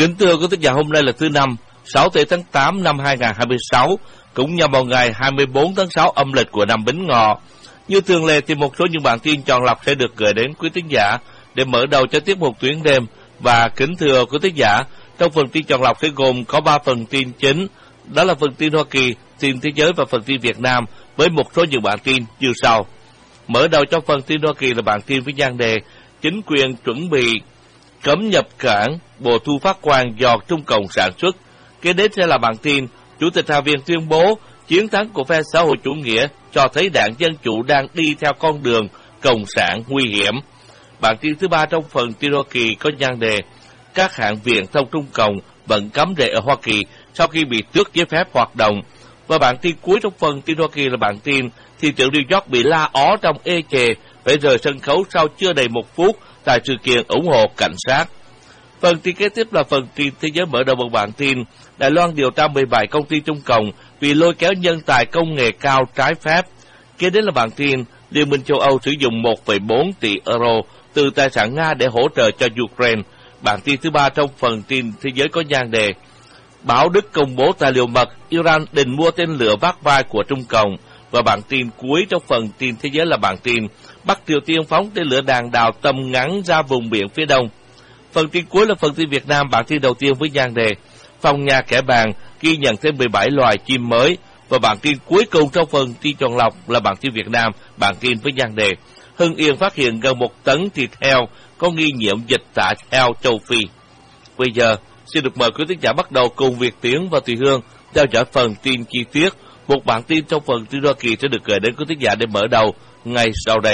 Kính thưa quý thính giả, hôm nay là thứ Năm, 6 tháng 8 năm 2026, cũng nhằm vào ngày 24 tháng 6 âm lịch của năm Bính Ngọ. Như thường lệ thì một số những bản tin chọn lọc sẽ được gửi đến quý thính giả để mở đầu cho tiết mục Tuyến Đêm. Và kính thưa quý thính giả, trong phần tin chọn lọc sẽ gồm có 3 phần tin chính, đó là phần tin Hoa Kỳ, tin thế giới và phần tin Việt Nam, với một số những bản tin như sau. Mở đầu cho phần tin Hoa Kỳ là bản tin với nhan đề chính quyền chuẩn bị cấm nhập cảng bộ thu phát quang do Trung Cộng sản xuất. Kế đến sẽ là bản tin Chủ tịch Hạ viện tuyên bố chiến thắng của phe xã hội chủ nghĩa cho thấy đảng Dân Chủ đang đi theo con đường cộng sản nguy hiểm. Bản tin thứ 3 trong phần tin Hoa Kỳ có nhan đề các hãng viễn thông Trung Cộng vẫn cấm rễ ở Hoa Kỳ sau khi bị tước giấy phép hoạt động. Và bản tin cuối trong phần tin Hoa Kỳ là bản tin thị trưởng New York bị la ó trong ê chề phải rời sân khấu sau chưa đầy 1 phút tại sự kiện ủng hộ cảnh sát. Phần tin kế tiếp là phần tin thế giới, mở đầu bằng bản tin Đài Loan điều tra 17 công ty Trung Cộng vì lôi kéo nhân tài công nghệ cao trái phép. Kế đến là bản tin Liên minh châu Âu sử dụng 1,4 tỷ euro từ tài sản Nga để hỗ trợ cho Ukraine. Bản tin thứ 3 trong phần tin thế giới có nhan đề báo Đức công bố tài liệu mật Iran định mua tên lửa vác vai của Trung Cộng. Và bản tin cuối trong phần tin thế giới là bản tin Bắc Triều Tiên phóng tên lửa đạn đạo tầm ngắn ra vùng biển phía đông. Phần tin cuối là phần tin Việt Nam, bản tin đầu tiên với nhan đề phòng nhà kẻ bàng ghi nhận thêm 17 loài chim mới. Và bản tin cuối cùng trong phần tin chọn lọc là bản tin Việt Nam, bản tin với nhan đề Hưng Yên phát hiện gần 1 tấn thịt heo có nghi nhiễm dịch tả heo châu Phi. Bây giờ xin được mời quý thính giả bắt đầu cùng Việt Tiến và Thùy Hương theo dõi phần tin chi tiết. Một bản tin trong phần tin Hoa Kỳ sẽ được gửi đến quý thính giả để mở đầu ngay sau đây.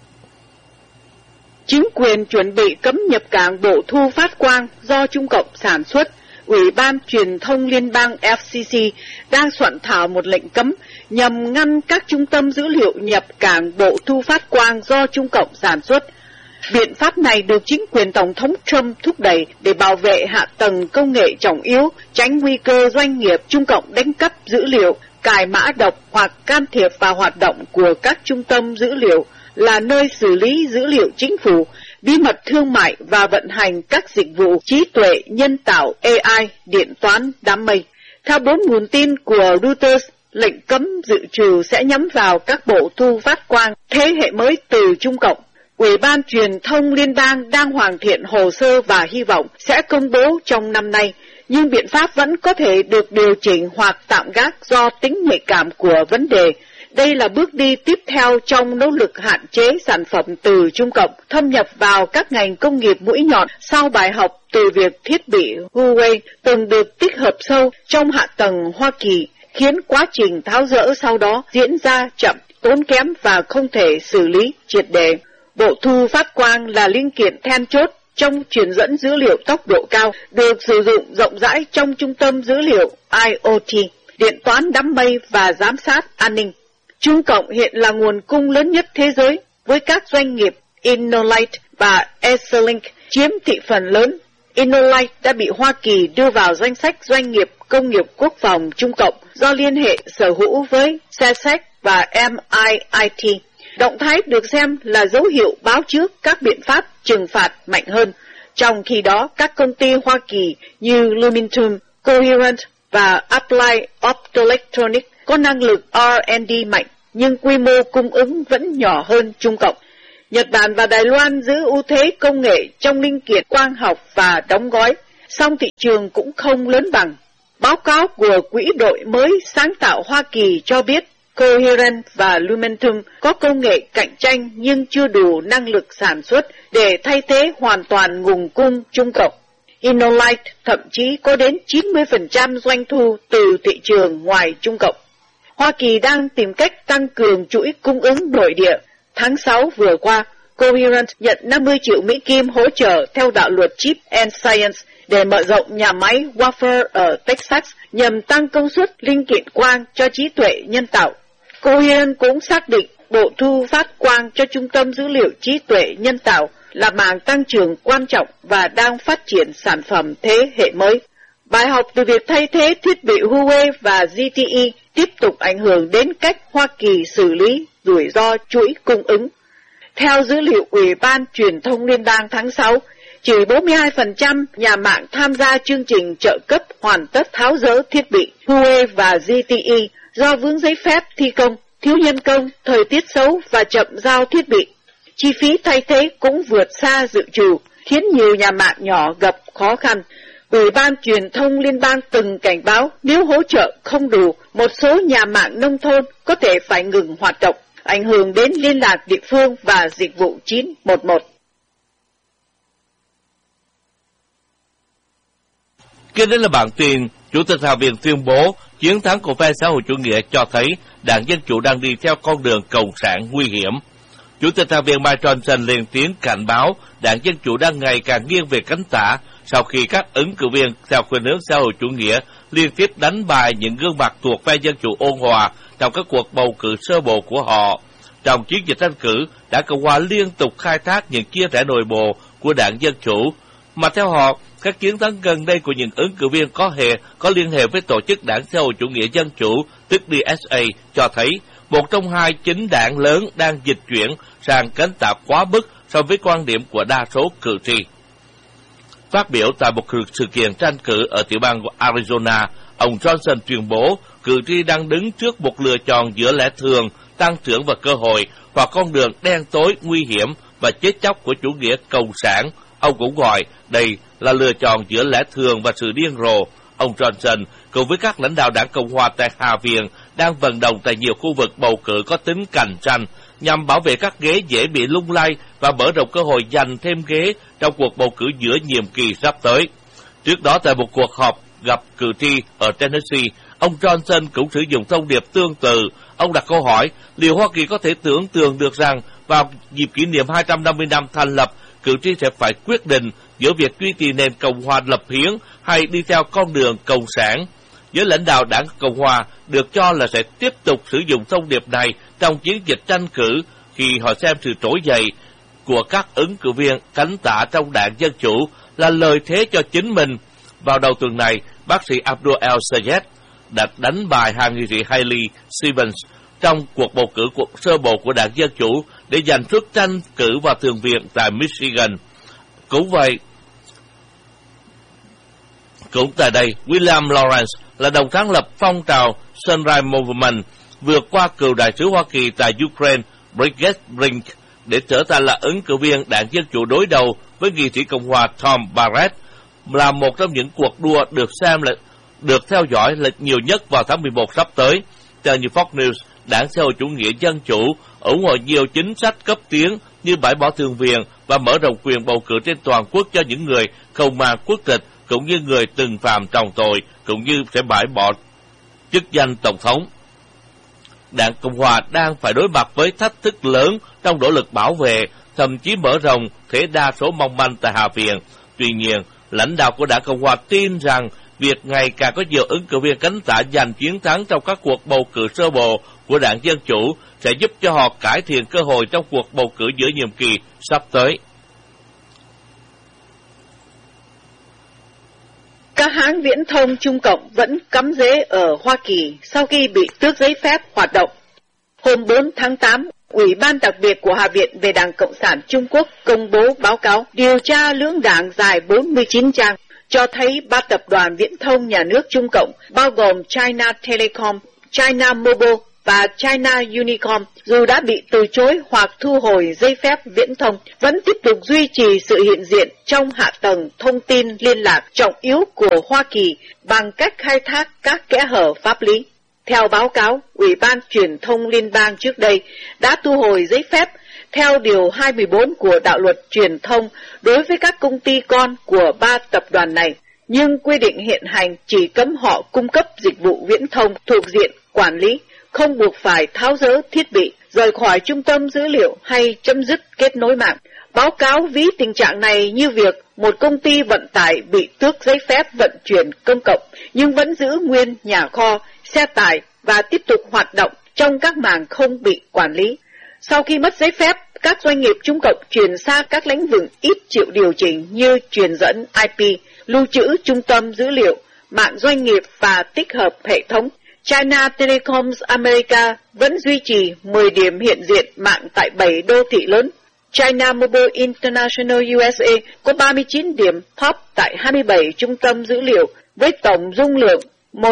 Chính quyền chuẩn bị cấm nhập cảng bộ thu phát quang do Trung Cộng sản xuất. Ủy ban Truyền thông Liên bang FCC đang soạn thảo một lệnh cấm nhằm ngăn các trung tâm dữ liệu nhập cảng bộ thu phát quang do Trung Cộng sản xuất. Biện pháp này được chính quyền Tổng thống Trump thúc đẩy để bảo vệ hạ tầng công nghệ trọng yếu, tránh nguy cơ doanh nghiệp Trung Cộng đánh cắp dữ liệu, cài mã độc hoặc can thiệp vào hoạt động của các trung tâm dữ liệu là nơi xử lý dữ liệu chính phủ, bí mật thương mại và vận hành các dịch vụ trí tuệ nhân tạo AI, điện toán, đám mây. Theo 4 nguồn tin của Reuters, lệnh cấm dự trù sẽ nhắm vào các bộ thu phát quang thế hệ mới từ Trung Cộng. Ủy ban Truyền thông Liên bang đang hoàn thiện hồ sơ và hy vọng sẽ công bố trong năm nay, nhưng biện pháp vẫn có thể được điều chỉnh hoặc tạm gác do tính nhạy cảm của vấn đề. Đây là bước đi tiếp theo trong nỗ lực hạn chế sản phẩm từ Trung Cộng thâm nhập vào các ngành công nghiệp mũi nhọn sau bài học từ việc thiết bị Huawei từng được tích hợp sâu trong hạ tầng Hoa Kỳ, khiến quá trình tháo dỡ sau đó diễn ra chậm, tốn kém và không thể xử lý triệt để. Bộ thu phát quang là linh kiện then chốt trong truyền dẫn dữ liệu tốc độ cao, được sử dụng rộng rãi trong trung tâm dữ liệu IoT, điện toán đám mây và giám sát an ninh. Trung Cộng hiện là nguồn cung lớn nhất thế giới, với các doanh nghiệp InnoLight và Eselink chiếm thị phần lớn. InnoLight đã bị Hoa Kỳ đưa vào danh sách doanh nghiệp công nghiệp quốc phòng Trung Cộng do liên hệ sở hữu với SESEC và MIT. Động thái được xem là dấu hiệu báo trước các biện pháp trừng phạt mạnh hơn. Trong khi đó, các công ty Hoa Kỳ như Lumentum, Coherent và Applied Optoelectronics có năng lực R&D mạnh, nhưng quy mô cung ứng vẫn nhỏ hơn Trung Cộng. Nhật Bản và Đài Loan giữ ưu thế công nghệ trong linh kiện quang học và đóng gói, song thị trường cũng không lớn bằng. Báo cáo của Quỹ đổi mới sáng tạo Hoa Kỳ cho biết Coherent và Lumentum có công nghệ cạnh tranh nhưng chưa đủ năng lực sản xuất để thay thế hoàn toàn nguồn cung Trung Cộng. InnoLight thậm chí có đến 90% doanh thu từ thị trường ngoài Trung Cộng. Hoa Kỳ đang tìm cách tăng cường chuỗi cung ứng nội địa. Tháng 6 vừa qua, Coherent nhận 50 triệu Mỹ Kim hỗ trợ theo đạo luật Chip and Science để mở rộng nhà máy wafer ở Texas nhằm tăng công suất linh kiện quang cho trí tuệ nhân tạo. Coherent cũng xác định bộ thu phát quang cho trung tâm dữ liệu trí tuệ nhân tạo là mảng tăng trưởng quan trọng và đang phát triển sản phẩm thế hệ mới. Bài học từ việc thay thế thiết bị Huawei và ZTE tiếp tục ảnh hưởng đến cách Hoa Kỳ xử lý rủi ro chuỗi cung ứng. Theo dữ liệu Ủy ban Truyền thông Liên bang tháng 6, chỉ 42% nhà mạng tham gia chương trình trợ cấp hoàn tất tháo dỡ thiết bị Huawei và ZTE do vướng giấy phép thi công, thiếu nhân công, thời tiết xấu và chậm giao thiết bị. Chi phí thay thế cũng vượt xa dự trù, khiến nhiều nhà mạng nhỏ gặp khó khăn. Ủy ban Truyền thông Liên bang từng cảnh báo nếu hỗ trợ không đủ, một số nhà mạng nông thôn có thể phải ngừng hoạt động, ảnh hưởng đến liên lạc địa phương và dịch vụ 911. Kế đến là bản tin, Chủ tịch Hạ viện tuyên bố chiến thắng của phe xã hội chủ nghĩa cho thấy Đảng Dân Chủ đang đi theo con đường cộng sản nguy hiểm. Chủ tịch Hạ viện Mike Johnson lên tiếng cảnh báo Đảng Dân Chủ đang ngày càng nghiêng về cánh tả sau khi các ứng cử viên theo khuynh hướng xã hội chủ nghĩa liên tiếp đánh bại những gương mặt thuộc phe Dân Chủ ôn hòa trong các cuộc bầu cử sơ bộ của họ. Trong chiến dịch tranh cử, Đảng Cộng hòa liên tục khai thác những chia rẽ nội bộ của Đảng Dân Chủ, mà theo họ, các chiến thắng gần đây của những ứng cử viên có liên hệ với tổ chức Đảng Xã hội Chủ nghĩa Dân Chủ, tức DSA, cho thấy một trong hai chính đảng lớn đang dịch chuyển sang cánh tả quá mức so với quan điểm của đa số cử tri. Phát biểu tại một sự kiện tranh cử ở tiểu bang Arizona, ông Johnson tuyên bố cử tri đang đứng trước một lựa chọn giữa lẽ thường, tăng trưởng và cơ hội, hoặc con đường đen tối, nguy hiểm và chết chóc của chủ nghĩa cộng sản. Ông cũng gọi đây là lựa chọn giữa lẽ thường và sự điên rồ. Ông Johnson cùng với các lãnh đạo Đảng Cộng hòa tại Hạ viện đang vận động tại nhiều khu vực bầu cử có tính cạnh tranh nhằm bảo vệ các ghế dễ bị lung lay và mở rộng cơ hội giành thêm ghế trong cuộc bầu cử giữa nhiệm kỳ sắp tới. Trước đó tại một cuộc họp gặp cử tri ở Tennessee, ông Johnson cũng sử dụng thông điệp tương tự. Ông đặt câu hỏi liệu Hoa Kỳ có thể tưởng tượng được rằng vào dịp kỷ niệm 250 năm thành lập, cử tri sẽ phải quyết định giữa việc duy trì nền Cộng hòa lập hiến hay đi theo con đường cộng sản. Giới lãnh đạo Đảng Cộng hòa được cho là sẽ tiếp tục sử dụng thông điệp này trong chiến dịch tranh cử khi họ xem sự trỗi dậy của các ứng cử viên cánh tả trong Đảng Dân Chủ là lợi thế cho chính mình. Vào đầu tuần này, bác sĩ Abdul El-Sayed đã đánh bại hạ nghị sĩ Haley Stevens trong cuộc bầu cử sơ bộ của Đảng Dân Chủ để giành suất tranh cử vào Thượng viện tại Michigan. Cũng tại đây, William Lawrence là đồng sáng lập phong trào Sunrise Movement vượt qua cựu đại sứ Hoa Kỳ tại Ukraine Brigette Brink để trở thành là ứng cử viên Đảng Dân Chủ đối đầu với nghị sĩ Cộng hòa Tom Barrett, là một trong những cuộc đua được theo dõi nhiều nhất vào tháng 11 sắp tới. Theo như Fox News, Đảng Xã hội Chủ nghĩa Dân Chủ ủng hộ nhiều chính sách cấp tiến như bãi bỏ thường viện và mở rộng quyền bầu cử trên toàn quốc cho những người không mang quốc tịch, cũng như người từng phạm trọng tội, cũng như sẽ bãi bỏ chức danh tổng thống. Đảng Cộng hòa đang phải đối mặt với thách thức lớn trong nỗ lực bảo vệ, thậm chí mở rộng thế đa số mong manh tại Hạ viện. Tuy nhiên, lãnh đạo của Đảng Cộng hòa tin rằng việc ngày càng có nhiều ứng cử viên cánh tả giành chiến thắng trong các cuộc bầu cử sơ bộ của Đảng Dân Chủ sẽ giúp cho họ cải thiện cơ hội trong cuộc bầu cử giữa nhiệm kỳ sắp tới. Các hãng viễn thông Trung Cộng vẫn cắm rễ ở Hoa Kỳ sau khi bị tước giấy phép hoạt động. Hôm 4 tháng 8, Ủy ban đặc biệt của Hạ viện về Đảng Cộng sản Trung Quốc công bố báo cáo điều tra lưỡng đảng dài 49 trang, cho thấy 3 tập đoàn viễn thông nhà nước Trung Cộng bao gồm China Telecom, China Mobile và China Unicom, dù đã bị từ chối hoặc thu hồi giấy phép viễn thông, vẫn tiếp tục duy trì sự hiện diện trong hạ tầng thông tin liên lạc trọng yếu của Hoa Kỳ bằng cách khai thác các kẽ hở pháp lý. Theo báo cáo, Ủy ban Truyền thông Liên bang trước đây đã thu hồi giấy phép theo Điều 214 của Đạo luật Truyền thông đối với các công ty con của 3 tập đoàn này, nhưng quy định hiện hành chỉ cấm họ cung cấp dịch vụ viễn thông thuộc diện quản lý, không buộc phải tháo dỡ thiết bị, rời khỏi trung tâm dữ liệu hay chấm dứt kết nối mạng. Báo cáo ví tình trạng này như việc một công ty vận tải bị tước giấy phép vận chuyển công cộng nhưng vẫn giữ nguyên nhà kho, xe tải và tiếp tục hoạt động trong các mảng không bị quản lý. Sau khi mất giấy phép, các doanh nghiệp Trung Cộng chuyển sang các lĩnh vực ít chịu điều chỉnh như truyền dẫn IP, lưu trữ trung tâm dữ liệu, mạng doanh nghiệp và tích hợp hệ thống. China Telecom America vẫn duy trì 10 điểm hiện diện mạng tại 7 đô thị lớn. China Mobile International USA có 39 điểm POP tại 27 trung tâm dữ liệu với tổng dung lượng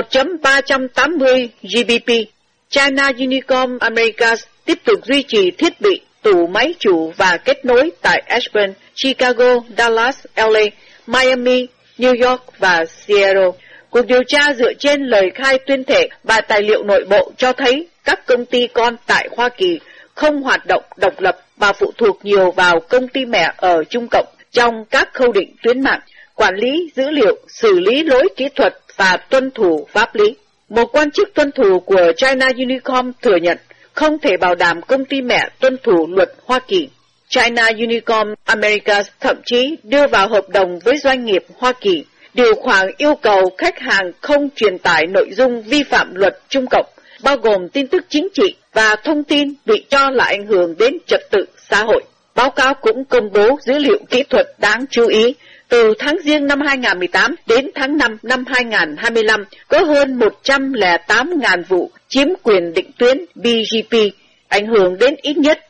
1.380 GBP. China Unicom Americas tiếp tục duy trì thiết bị tủ máy chủ và kết nối tại Ashburn, Chicago, Dallas, LA, Miami, New York và Seattle. Cuộc điều tra dựa trên lời khai tuyên thệ và tài liệu nội bộ cho thấy các công ty con tại Hoa Kỳ không hoạt động độc lập và phụ thuộc nhiều vào công ty mẹ ở Trung Cộng trong các khâu định tuyến mạng, quản lý dữ liệu, xử lý lỗi kỹ thuật và tuân thủ pháp lý. Một quan chức tuân thủ của China Unicom thừa nhận không thể bảo đảm công ty mẹ tuân thủ luật Hoa Kỳ. China Unicom Americas thậm chí đưa vào hợp đồng với doanh nghiệp Hoa Kỳ điều khoản yêu cầu khách hàng không truyền tải nội dung vi phạm luật Trung Cộng, bao gồm tin tức chính trị và thông tin bị cho là ảnh hưởng đến trật tự xã hội. Báo cáo cũng công bố dữ liệu kỹ thuật đáng chú ý. Từ tháng Giêng năm 2018 đến tháng 5 năm 2025, có hơn 108.000 vụ chiếm quyền định tuyến BGP, ảnh hưởng đến ít nhất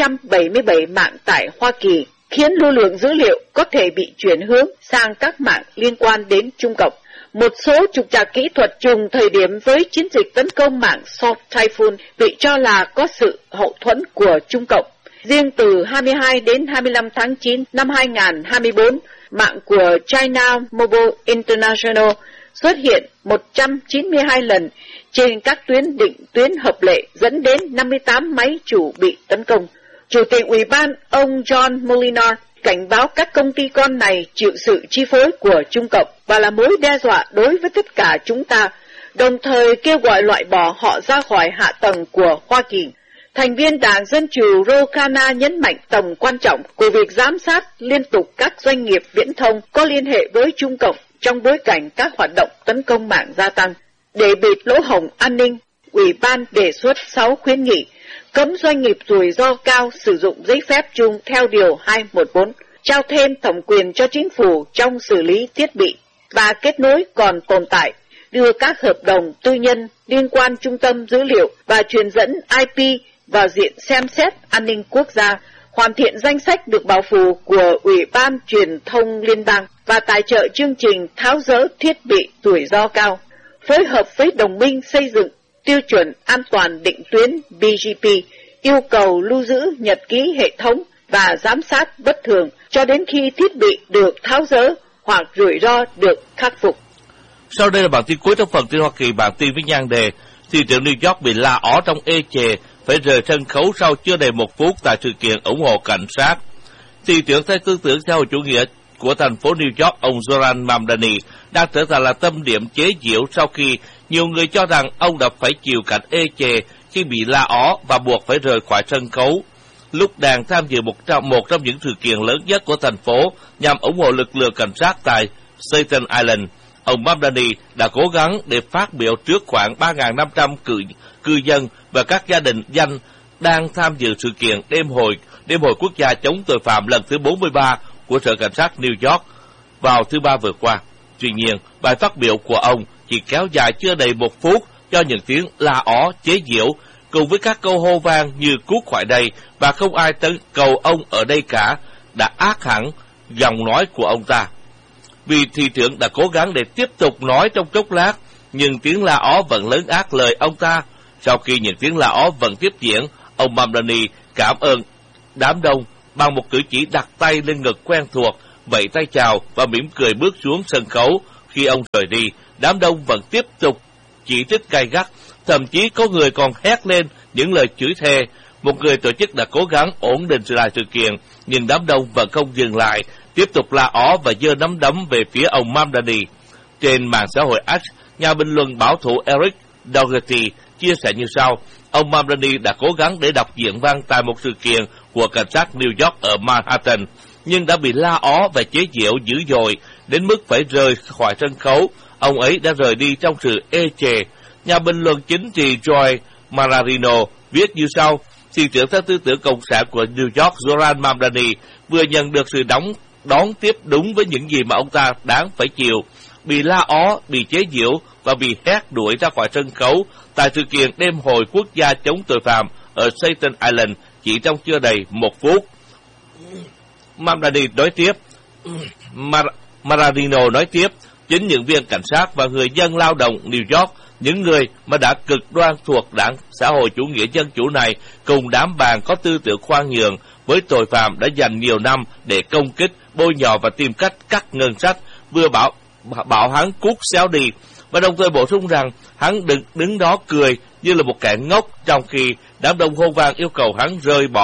477 mạng tại Hoa Kỳ, khiến lưu lượng dữ liệu có thể bị chuyển hướng sang các mạng liên quan đến Trung Cộng. Một số trục trặc kỹ thuật trùng thời điểm với chiến dịch tấn công mạng Soft Typhoon bị cho là có sự hậu thuẫn của Trung Cộng. Riêng từ 22 đến 25 tháng 9 năm 2024, mạng của China Mobile International xuất hiện 192 lần trên các tuyến định tuyến hợp lệ, dẫn đến 58 máy chủ bị tấn công. Chủ tịch Ủy ban ông John Molinar cảnh báo các công ty con này chịu sự chi phối của Trung Cộng và là mối đe dọa đối với tất cả chúng ta, đồng thời kêu gọi loại bỏ họ ra khỏi hạ tầng của Hoa Kỳ. Thành viên Đảng Dân Chủ Ro Khanna nhấn mạnh tầm quan trọng của việc giám sát liên tục các doanh nghiệp viễn thông có liên hệ với Trung Cộng trong bối cảnh các hoạt động tấn công mạng gia tăng. Để bịt lỗ hổng an ninh, Ủy ban đề xuất 6 khuyến nghị cấm doanh nghiệp rủi ro cao sử dụng giấy phép chung theo Điều 214, trao thêm thẩm quyền cho chính phủ trong xử lý thiết bị và kết nối còn tồn tại, đưa các hợp đồng tư nhân liên quan trung tâm dữ liệu và truyền dẫn IP vào diện xem xét an ninh quốc gia, hoàn thiện danh sách được bảo phủ của Ủy ban Truyền thông Liên bang và tài trợ chương trình tháo dỡ thiết bị rủi ro cao, phối hợp với đồng minh xây dựng tiêu chuẩn an toàn định tuyến BGP, yêu cầu lưu giữ nhật ký hệ thống và giám sát bất thường cho đến khi thiết bị được tháo dỡ hoặc rủi ro được khắc phục. Sau đây là bản tin cuối trong phần tin Hoa Kỳ. Bản tin với nhan đề thị trưởng New York bị la ó trong ê chề, phải rời sân khấu sau chưa đầy 1 phút tại sự kiện ủng hộ cảnh sát. Thị trưởng theo tư tưởng xã hội chủ nghĩa của thành phố New York, ông Zoran Mamdani đang trở thành là tâm điểm chế giễu sau khi nhiều người cho rằng ông đã phải chịu cảnh ê chề khi bị la ó và buộc phải rời khỏi sân khấu lúc đang tham dự một trong những sự kiện lớn nhất của thành phố nhằm ủng hộ lực lượng cảnh sát tại Staten Island. Ông Mamdani đã cố gắng để phát biểu trước khoảng 3.500 cư dân và các gia đình danh đang tham dự sự kiện đêm hội quốc gia chống tội phạm lần thứ 43 của Sở Cảnh sát New York vào thứ Ba vừa qua. Tuy nhiên, bài phát biểu của ông chỉ kéo dài chưa đầy 1 phút cho những tiếng la ó chế giễu cùng với các câu hô vang như cút khỏi đây và không ai tấn cầu ông ở đây cả, đã át hẳn giọng nói của ông ta. Vì thị trưởng đã cố gắng để tiếp tục nói trong chốc lát, nhưng tiếng la ó vẫn lớn át lời ông ta. Sau khi những tiếng la ó vẫn tiếp diễn, ông Mamdani cảm ơn đám đông bằng một cử chỉ đặt tay lên ngực quen thuộc, vẫy tay chào và mỉm cười bước xuống sân khấu. Khi ông rời đi, đám đông vẫn tiếp tục chỉ trích gay gắt, thậm chí có người còn hét lên những lời chửi thề. Một người tổ chức đã cố gắng ổn định lại sự kiện, nhưng đám đông vẫn không dừng lại, tiếp tục la ó và giơ nắm đấm về phía ông Mamdani. Trên mạng xã hội X, nhà bình luận bảo thủ Eric Dougherty chia sẻ như sau: ông Mamdani đã cố gắng để đọc diễn văn tại một sự kiện của cảnh sát New York ở Manhattan, nhưng đã bị la ó và chế giễu dữ dội đến mức phải rời khỏi sân khấu. Ông ấy đã rời đi trong sự ê chề. Nhà bình luận chính trị Joy Mararino viết như sau: thị trưởng theo tư tưởng cộng sản của New York Zoran Mamdani vừa nhận được sự đón tiếp đúng với những gì mà ông ta đáng phải chịu, bị la ó, bị chế giễu và bị hét đuổi ra khỏi sân khấu tại sự kiện đêm hội quốc gia chống tội phạm ở Staten Island chỉ trong chưa đầy 1 phút. Mamdani nói tiếp, Maradino nói tiếp, chính những viên cảnh sát và người dân lao động New York, những người mà đã cực đoan thuộc đảng xã hội chủ nghĩa dân chủ này, cùng đám bàn có tư tưởng khoan nhượng với tội phạm đã dành nhiều năm để công kích, bôi nhọ và tìm cách cắt ngân sách, vừa bảo hắn cút xéo đi, và đồng thời bổ sung rằng hắn đứng đó cười như là một kẻ ngốc, trong khi đám đông hô vang yêu cầu hắn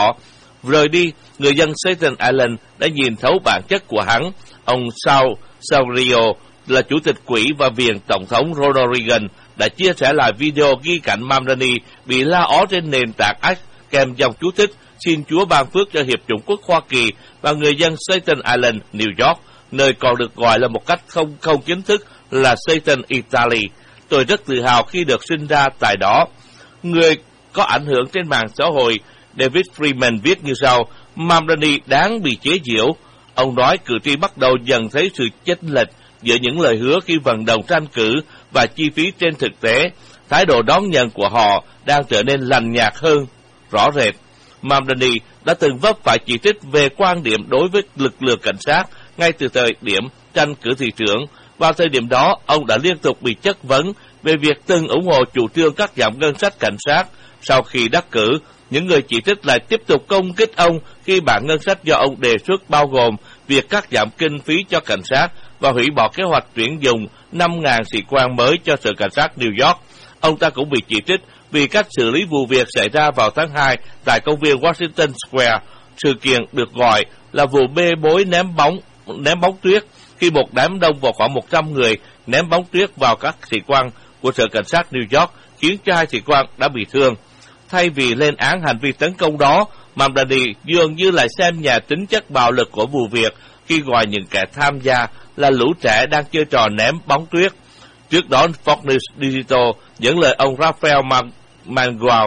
rời đi. Người dân Staten Island đã nhìn thấu bản chất của hắn. Ông Saul Saurio là chủ tịch quỹ và viện tổng thống Ronald Reagan đã chia sẻ lại video ghi cảnh Mamdani bị la ó trên nền tảng X kèm dòng chú thích xin Chúa ban phước cho Hiệp chủng quốc Hoa Kỳ và người dân Staten Island, New York, nơi còn được gọi là một cách không chính thức là Staten Italy. Tôi rất tự hào khi được sinh ra tại đó. Người có ảnh hưởng trên mạng xã hội David Freeman viết như sau: Mamdani đáng bị chế giễu. Ông nói cử tri bắt đầu dần thấy sự chênh lệch giữa những lời hứa khi vận động tranh cử và chi phí trên thực tế. Thái độ đón nhận của họ đang trở nên lành nhạt hơn rõ rệt. Mamdani đã từng vấp phải chỉ trích về quan điểm đối với lực lượng cảnh sát ngay từ thời điểm tranh cử thị trưởng. Vào thời điểm đó, ông đã liên tục bị chất vấn về việc từng ủng hộ chủ trương cắt giảm ngân sách cảnh sát. Sau khi đắc cử, những người chỉ trích lại tiếp tục công kích ông khi bản ngân sách do ông đề xuất bao gồm việc cắt giảm kinh phí cho cảnh sát và hủy bỏ kế hoạch tuyển dụng 5.000 sĩ quan mới cho sở cảnh sát New York. Ông ta cũng bị chỉ trích vì cách xử lý vụ việc xảy ra vào tháng 2 tại công viên Washington Square. Sự kiện được gọi là vụ bê bối ném bóng tuyết, khi một đám đông vào khoảng 100 người ném bóng tuyết vào các sĩ quan của sở cảnh sát New York, khiến cho 2 sĩ quan đã bị thương. Thay vì lên án hành vi tấn công đó, Mamdani dường như lại xem nhẹ tính chất bạo lực của vụ việc khi gọi những kẻ tham gia là lũ trẻ đang chơi trò ném bóng tuyết. Trước đó, Fox News Digital dẫn lời ông Raphael Mangual,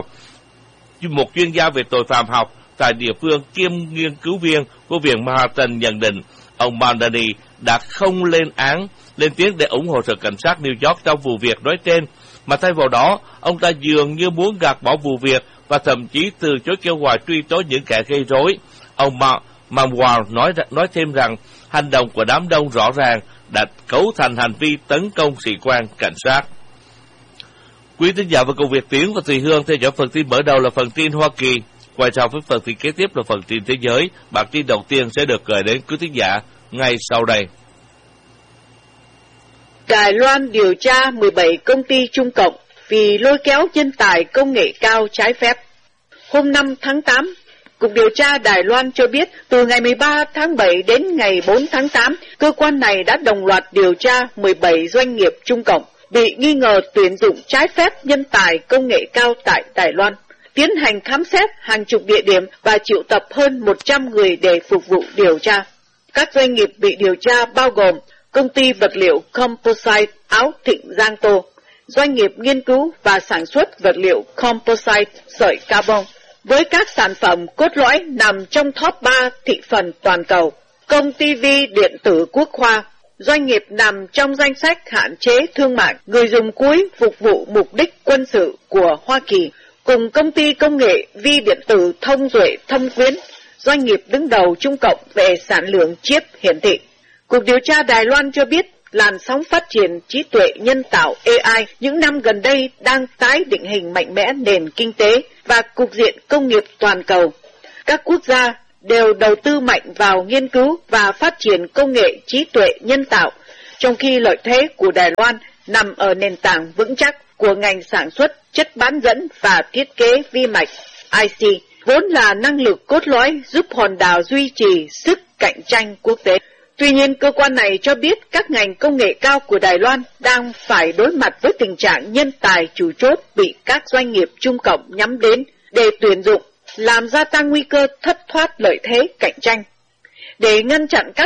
một chuyên gia về tội phạm học tại địa phương kiêm nghiên cứu viên của Viện Manhattan, nhận định ông Mamdani đã không lên tiếng để ủng hộ sở cảnh sát New York trong vụ việc nói trên, mà thay vào đó, ông ta dường như muốn gạt bỏ vụ việc và thậm chí từ chối kêu gọi truy tố những kẻ gây rối. Ông Mangual nói thêm rằng hành động của đám đông rõ ràng đã cấu thành hành vi tấn công sĩ quan cảnh sát. Quý tín giả và công việc Tiến và Thùy Hương theo dõi phần tin mở đầu là phần tin Hoa Kỳ. Quay sau với phần tin kế tiếp là phần tin thế giới. Bản tin đầu tiên sẽ được gửi đến quý tín giả ngay sau đây. Đài Loan điều tra 17 công ty Trung Cộng vì lôi kéo nhân tài công nghệ cao trái phép. Hôm 5 tháng 8, Cục Điều tra Đài Loan cho biết từ ngày 13 tháng 7 đến ngày 4 tháng 8, cơ quan này đã đồng loạt điều tra 17 doanh nghiệp Trung Cộng bị nghi ngờ tuyển dụng trái phép nhân tài công nghệ cao tại Đài Loan, tiến hành khám xét hàng chục địa điểm và triệu tập hơn 100 người để phục vụ điều tra. Các doanh nghiệp bị điều tra bao gồm công ty vật liệu Composite Áo Thịnh Giang Tô, doanh nghiệp nghiên cứu và sản xuất vật liệu Composite sợi carbon, với các sản phẩm cốt lõi nằm trong top 3 thị phần toàn cầu. Công ty vi điện tử Quốc Khoa, doanh nghiệp nằm trong danh sách hạn chế thương mại người dùng cuối phục vụ mục đích quân sự của Hoa Kỳ, cùng công ty công nghệ vi điện tử Thông Duệ Thâm Quyến, doanh nghiệp đứng đầu Trung Cộng về sản lượng chip hiển thị. Cục Điều tra Đài Loan cho biết làn sóng phát triển trí tuệ nhân tạo AI những năm gần đây đang tái định hình mạnh mẽ nền kinh tế và cục diện công nghiệp toàn cầu. Các quốc gia đều đầu tư mạnh vào nghiên cứu và phát triển công nghệ trí tuệ nhân tạo, trong khi lợi thế của Đài Loan nằm ở nền tảng vững chắc của ngành sản xuất chất bán dẫn và thiết kế vi mạch IC, vốn là năng lực cốt lõi giúp hòn đảo duy trì sức cạnh tranh quốc tế. Tuy nhiên, cơ quan này cho biết các ngành công nghệ cao của Đài Loan đang phải đối mặt với tình trạng nhân tài chủ chốt bị các doanh nghiệp Trung Cộng nhắm đến để tuyển dụng, làm gia tăng nguy cơ thất thoát lợi thế cạnh tranh. Để ngăn chặn các